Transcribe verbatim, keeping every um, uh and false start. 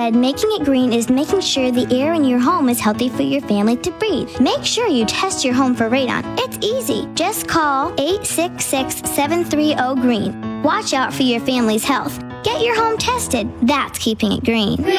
said, making it green is making sure the air in your home is healthy for your family to breathe. Make sure you test your home for radon. It's easy. Just call eight six six, seven three zero, GREEN. Watch out for your family's health. Get your home tested. That's keeping it green.